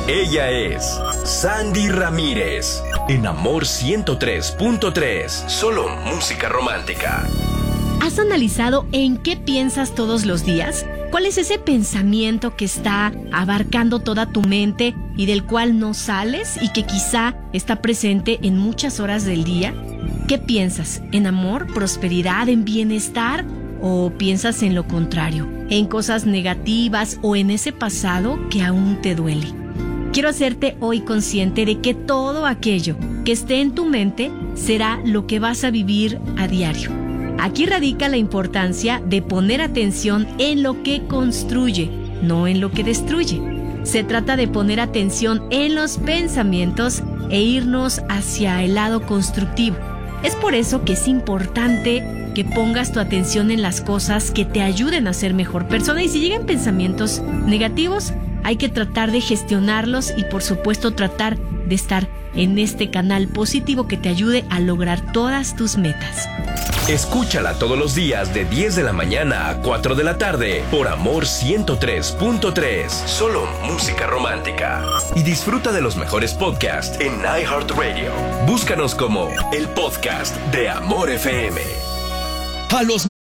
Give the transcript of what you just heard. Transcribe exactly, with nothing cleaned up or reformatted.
Ella es Sandy Ramírez. En Amor ciento tres punto tres. Solo música romántica. ¿Has analizado en qué piensas todos los días? ¿Cuál es ese pensamiento que está abarcando toda tu mente y del cual no sales y que quizá está presente en muchas horas del día? ¿Qué piensas? ¿En amor, prosperidad, en bienestar? ¿O piensas en lo contrario? ¿En cosas negativas o en ese pasado que aún te duele? Quiero hacerte hoy consciente de que todo aquello que esté en tu mente será lo que vas a vivir a diario. Aquí radica la importancia de poner atención en lo que construye, no en lo que destruye. Se trata de poner atención en los pensamientos e irnos hacia el lado constructivo. Es por eso que es importante que pongas tu atención en las cosas que te ayuden a ser mejor persona. Y si llegan pensamientos negativos, hay que tratar de gestionarlos y por supuesto tratar de estar en este canal positivo que te ayude a lograr todas tus metas. Escúchala todos los días de diez de la mañana a cuatro de la tarde por Amor ciento tres punto tres. Solo música romántica. Y disfruta de los mejores podcasts en iHeartRadio. Búscanos como el podcast de Amor F M. A los